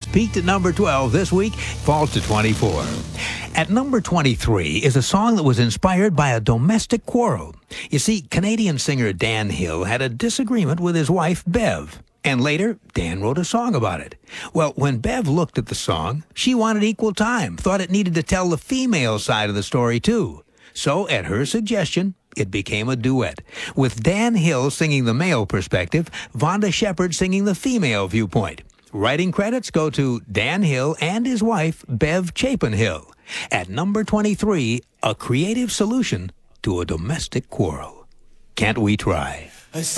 peaked at number 12 this week, falls to 24. At number 23 is a song that was inspired by a domestic quarrel. You see, Canadian singer Dan Hill had a disagreement with his wife, Bev. And later, Dan wrote a song about it. Well, when Bev looked at the song, she wanted equal time, thought it needed to tell the female side of the story too. So, at her suggestion, it became a duet, with Dan Hill singing the male perspective, Vonda Shepard singing the female viewpoint. Writing credits go to Dan Hill and his wife, Bev Chapin Hill. At number 23, a creative solution to a domestic quarrel. Can't we try?